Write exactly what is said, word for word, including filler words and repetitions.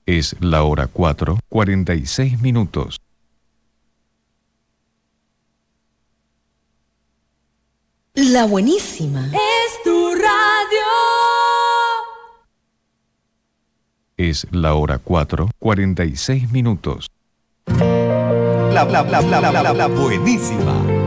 Es la hora cuatro, cuarenta y seis minutos. La buenísima. Es tu radio. Es la hora cuatro, cuarenta y seis minutos. La, la, la, la, la, la, la buenísima.